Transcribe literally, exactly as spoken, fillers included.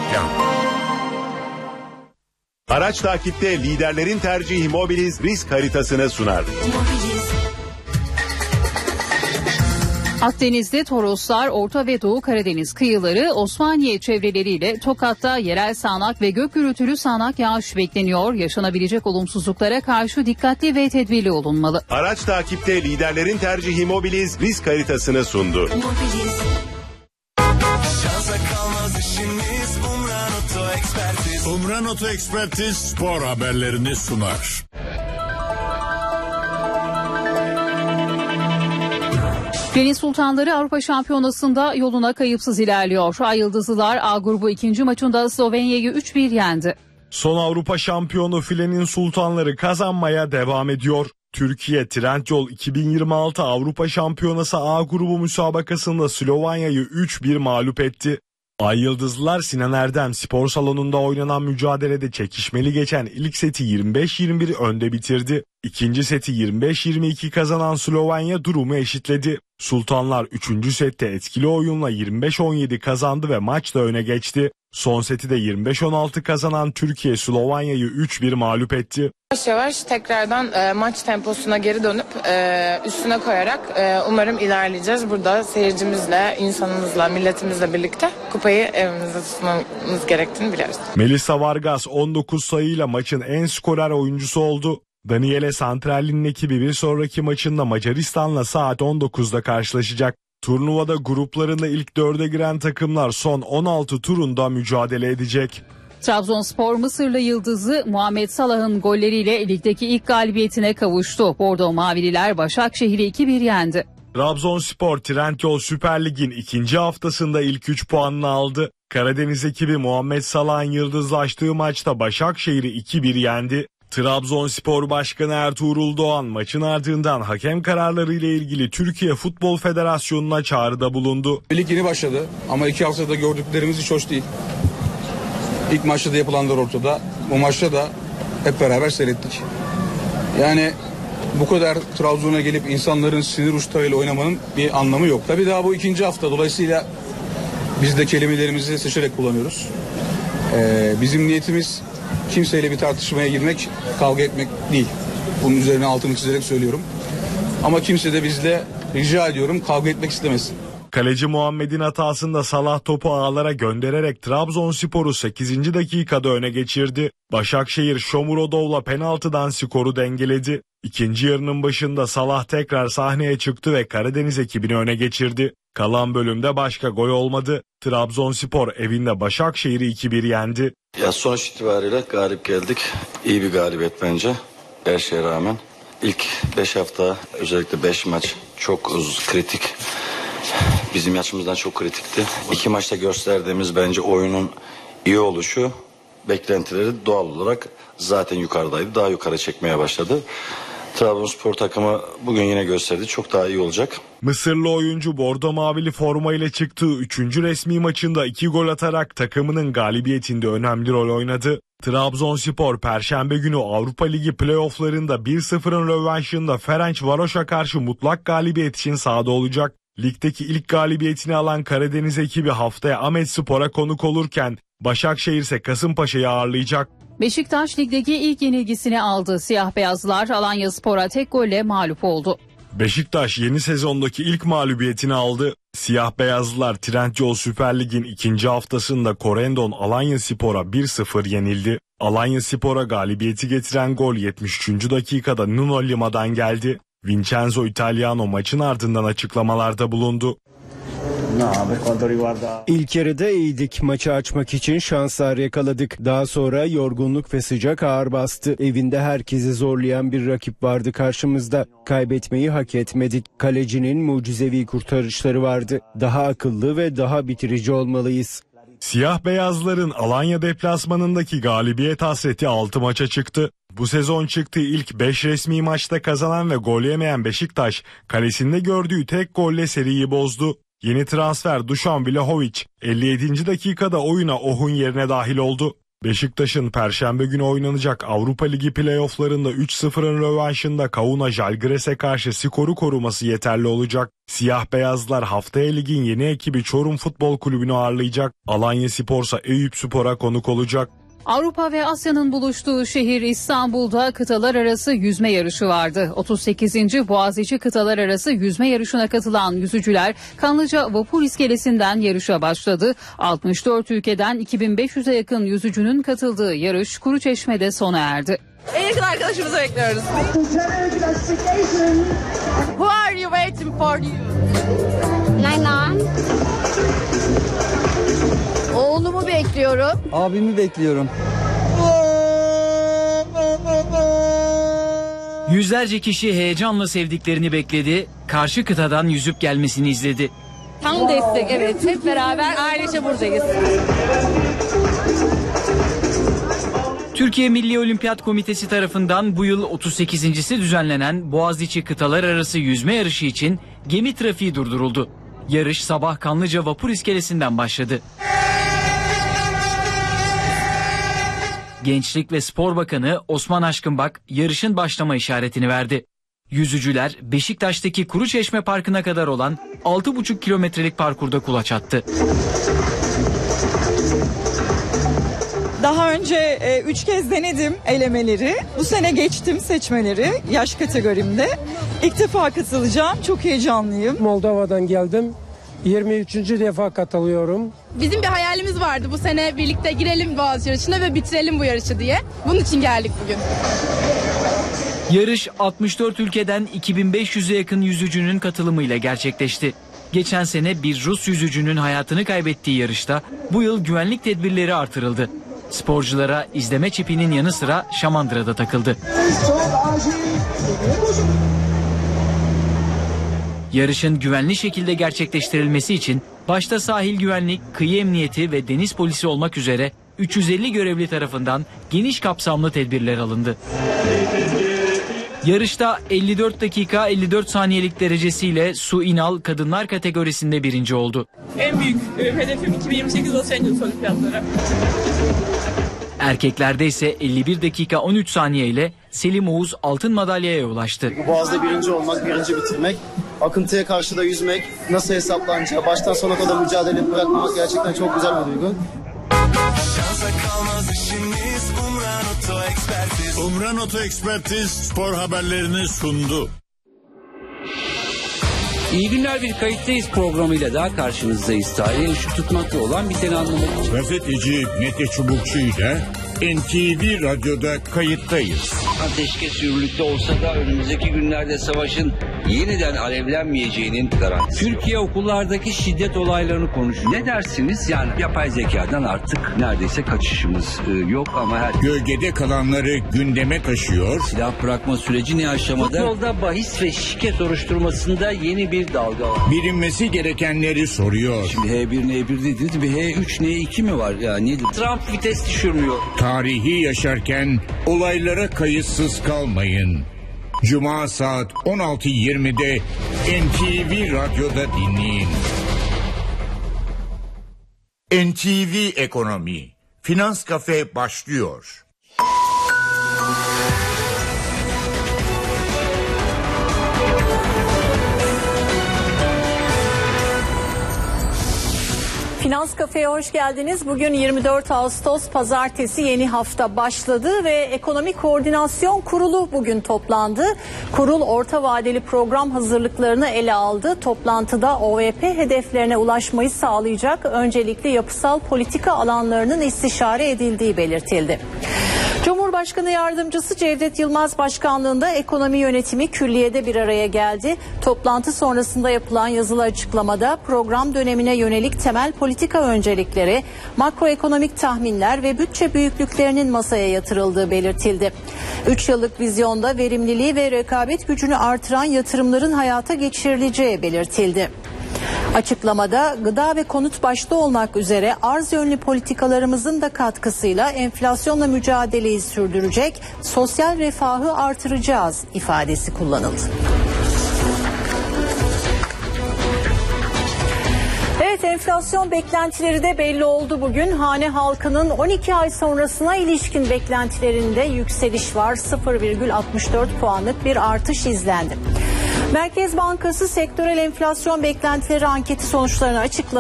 Reklam. Araç takipte liderlerin tercihi Mobiliz risk haritasını sunar. Akdeniz'de Toroslar, Orta ve Doğu Karadeniz kıyıları, Osmaniye çevreleriyle Tokat'ta yerel sağanak ve gök gürültülü sağanak yağış bekleniyor. Yaşanabilecek olumsuzluklara karşı dikkatli ve tedbirli olunmalı. Araç takipte liderlerin tercihi Mobiliz risk haritasını sundu. Mobiliz. Umran Oto Ekspertiz spor haberlerini sunar. Deniz Sultanları Avrupa Şampiyonası'nda yoluna kayıpsız ilerliyor. Ay Yıldızlılar A grubu ikinci maçında Slovenya'yı üç bir yendi. Son Avrupa şampiyonu filenin sultanları kazanmaya devam ediyor. Türkiye Trendyol iki bin yirmi altı Avrupa Şampiyonası A grubu müsabakasında Slovenya'yı üç bir mağlup etti. Ay Yıldızlılar Sinan Erdem Spor Salonu'nda oynanan mücadelede çekişmeli geçen ilk seti yirmi beş yirmi bir önde bitirdi. İkinci seti yirmi beş yirmi iki kazanan Slovenya durumu eşitledi. Sultanlar üçüncü sette etkili oyunla yirmi beş on yedi kazandı ve maçta öne geçti. Son seti de yirmi beş on altı kazanan Türkiye Slovenya'yı üç bir mağlup etti. Yavaş yavaş tekrardan e, maç temposuna geri dönüp e, üstüne koyarak e, umarım ilerleyeceğiz. Burada seyircimizle, insanımızla, milletimizle birlikte kupayı evimizde tutmamız gerektiğini biliyoruz. Melissa Vargas on dokuz sayıyla maçın en skorer oyuncusu oldu. Daniele Santralli'nin ekibi bir sonraki maçında Macaristan'la saat on dokuzda karşılaşacak. Turnuvada gruplarında ilk dörde giren takımlar son on altı turunda mücadele edecek. Trabzonspor Mısırlı yıldızı Muhammed Salah'ın golleriyle ligdeki ilk galibiyetine kavuştu. Bordo Mavililer Başakşehir'i iki bir yendi. Trabzonspor Trendyol Süper Lig'in ikinci haftasında ilk üç puanını aldı. Karadeniz ekibi Muhammed Salah'ın yıldızlaştığı maçta Başakşehir'i iki bir yendi. Trabzonspor Başkanı Ertuğrul Doğan maçın ardından hakem kararları ile ilgili Türkiye Futbol Federasyonu'na çağrıda bulundu. Lig yeni başladı ama iki haftada gördüklerimiz hiç hoş değil. İlk maçta da yapılanlar ortada. Bu maçta da hep beraber seyrettik. Yani bu kadar Trabzon'a gelip insanların sinir uçlarıyla oynamanın bir anlamı yok. Tabii daha bu ikinci hafta, dolayısıyla biz de kelimelerimizi seçerek kullanıyoruz. Ee, bizim niyetimiz kimseyle bir tartışmaya girmek, kavga etmek değil. Bunun üzerine altını çizerek söylüyorum. Ama kimse de bizle, rica ediyorum, kavga etmek istemesin. Kaleci Muhammed'in hatasında Salah topu ağlara göndererek Trabzonspor'u sekizinci dakikada öne geçirdi. Başakşehir Shomurodov'la penaltıdan skoru dengeledi. İkinci yarının başında Salah tekrar sahneye çıktı ve Karadeniz ekibini öne geçirdi. Kalan bölümde başka gol olmadı. Trabzonspor evinde Başakşehir'i iki bir yendi. Ya sonuç itibariyle galip geldik. İyi bir galibiyet bence her şeye rağmen. İlk beş hafta özellikle beş maç çok kritik. Bizim açımızdan çok kritikti. İki maçta gösterdiğimiz bence oyunun iyi oluşu, beklentileri doğal olarak zaten yukarıdaydı. Daha yukarı çekmeye başladı. Trabzonspor takımı bugün yine gösterdi. Çok daha iyi olacak. Mısırlı oyuncu bordo mavili forma ile çıktığı üçüncü resmi maçında iki gol atarak takımının galibiyetinde önemli rol oynadı. Trabzonspor Perşembe günü Avrupa Ligi playofflarında bir sıfırın rövanşında Ferencvaros'a karşı mutlak galibiyet için sahada olacak. Ligdeki ilk galibiyetini alan Karadeniz ekibi haftaya Ahmetspor'a konuk olurken Başakşehir ise Kasımpaşa'yı ağırlayacak. Beşiktaş ligdeki ilk yenilgisini aldı. Siyah beyazlılar Alanyaspor'a tek golle mağlup oldu. Beşiktaş yeni sezondaki ilk mağlubiyetini aldı. Siyah beyazlılar Trendyol Süper Lig'in ikinci haftasında Corendon Alanyaspor'a bir sıfır yenildi. Alanyaspor'a galibiyeti getiren gol yetmiş üçüncü dakikada Nuno Lima'dan geldi. Vincenzo Italiano maçın ardından açıklamalarda bulundu. İlk yarıda iyiydik. Maçı açmak için şanslar yakaladık. Daha sonra yorgunluk ve sıcak ağır bastı. Evinde herkesi zorlayan bir rakip vardı karşımızda. Kaybetmeyi hak etmedik. Kalecinin mucizevi kurtarışları vardı. Daha akıllı ve daha bitirici olmalıyız. Siyah beyazların Alanya deplasmanındaki galibiyet hasreti altı maça çıktı. Bu sezon çıktığı ilk beş resmi maçta kazanan ve gol yemeyen Beşiktaş, kalesinde gördüğü tek golle seriyi bozdu. Yeni transfer Dušan Vlahović elli yedinci dakikada oyuna Ohun yerine dahil oldu. Beşiktaş'ın Perşembe günü oynanacak Avrupa Ligi playofflarında üç sıfırın rövanşında Kauna Žalgiris'e karşı skoru koruması yeterli olacak. Siyah beyazlar haftaya ligin yeni ekibi Çorum Futbol Kulübü'nü ağırlayacak. Alanyaspor'sa Eyüpspor'a konuk olacak. Avrupa ve Asya'nın buluştuğu şehir İstanbul'da kıtalar arası yüzme yarışı vardı. otuz sekizinci Boğaziçi kıtalar arası yüzme yarışına katılan yüzücüler Kanlıca Vapur İskelesi'nden yarışa başladı. altmış dört ülkeden iki bin beş yüze yakın yüzücünün katıldığı yarış Kuruçeşme'de sona erdi. En yakın arkadaşımızı bekliyoruz. Who are you waiting for you? Naylan. Oğlumu bekliyorum. Abimi bekliyorum. Yüzlerce kişi heyecanla sevdiklerini bekledi, karşı kıtadan yüzüp gelmesini izledi. Tam destek, evet. Hep beraber ailece buradayız. Türkiye Milli Olimpiyat Komitesi tarafından bu yıl otuz sekizincisi düzenlenen Boğaziçi kıtalar arası yüzme yarışı için gemi trafiği durduruldu. Yarış sabah Kanlıca Vapur İskelesi'nden başladı. Gençlik ve Spor Bakanı Osman Aşkınbak yarışın başlama işaretini verdi. Yüzücüler Beşiktaş'taki Kuruçeşme Parkı'na kadar olan altı buçuk kilometrelik parkurda kulaç attı. Daha önce e, üç kez denedim elemeleri. Bu sene geçtim seçmeleri yaş kategorimde. İlk defa katılacağım. Çok heyecanlıyım. Moldova'dan geldim. yirmi üçüncü defa katılıyorum. Bizim bir hayalimiz vardı bu sene birlikte girelim Boğaziçi yarışına ve bitirelim bu yarışı diye. Bunun için geldik bugün. Yarış altmış dört ülkeden iki bin beş yüze yakın yüzücünün katılımıyla gerçekleşti. Geçen sene bir Rus yüzücünün hayatını kaybettiği yarışta bu yıl güvenlik tedbirleri artırıldı. Sporculara izleme çipinin yanı sıra şamandıra da takıldı. Yarışın güvenli şekilde gerçekleştirilmesi için başta sahil güvenlik, kıyı emniyeti ve deniz polisi olmak üzere üç yüz elli görevli tarafından geniş kapsamlı tedbirler alındı. Yarışta elli dört dakika elli dört saniyelik derecesiyle Su İnal kadınlar kategorisinde birinci oldu. En büyük hedefim iki bin yirmi sekiz Los Angeles Olimpiyatları. Erkeklerde ise elli bir dakika on üç saniye ile Selim Oğuz altın madalyaya ulaştı. Boğaz'da birinci olmak, birinci bitirmek, akıntıya karşı da yüzmek, nasıl hesaplanacağı, baştan sona kadar mücadele bırakmamak gerçekten çok güzel bir duygu. Umran Oto Ekspertiz spor haberlerini sundu. İyi günler, bir kayıttayız programıyla daha karşınızdayız. Tarihe ışık tutmakta olan biteni anlamak için. Gazeteci Mete Çubukçu ile N T V Radyo'da kayıttayız. Ateşkes yürürlükte olsa da önümüzdeki günlerde savaşın yeniden alevlenmeyeceğinin garantisi. Türkiye okullardaki şiddet olaylarını konuşuyor. Ne dersiniz? Yani yapay zekadan artık neredeyse kaçışımız e, yok ama her... Gölgede kalanları gündeme taşıyor. Silah bırakma süreci ne aşamada? Futbolda bahis ve şike soruşturmasında yeni bir dalga var. Bilinmesi gerekenleri soruyor. Şimdi H bir N bir dediniz, bir H üç N iki mi var? Ya nedir? Trump vites düşürmüyor. Tarihi yaşarken olaylara kayıtsız kalmayın. Cuma saat on altı yirmide N T V Radyo'da dinleyin. N T V Ekonomi Finans Kafe başlıyor. Finans Kafe'ye hoş geldiniz. Bugün yirmi dört Ağustos Pazartesi, yeni hafta başladı ve Ekonomi Koordinasyon Kurulu bugün toplandı. Kurul orta vadeli program hazırlıklarını ele aldı. Toplantıda O V P hedeflerine ulaşmayı sağlayacak öncelikli yapısal politika alanlarının istişare edildiği belirtildi. Cumhurbaşkanı Yardımcısı Cevdet Yılmaz başkanlığında ekonomi yönetimi külliyede bir araya geldi. Toplantı sonrasında yapılan yazılı açıklamada program dönemine yönelik temel politika öncelikleri, makroekonomik tahminler ve bütçe büyüklüklerinin masaya yatırıldığı belirtildi. üç yıllık vizyonda verimliliği ve rekabet gücünü artıran yatırımların hayata geçirileceği belirtildi. Açıklamada gıda ve konut başta olmak üzere arz yönlü politikalarımızın da katkısıyla enflasyonla mücadeleyi sürdürecek, sosyal refahı artıracağız ifadesi kullanıldı. Evet, enflasyon beklentileri de belli oldu bugün. Hane halkının on iki ay sonrasına ilişkin beklentilerinde yükseliş var. sıfır virgül altmış dört puanlık bir artış izlendi. Merkez Bankası sektörel enflasyon beklentileri anketi sonuçlarını açıkladı.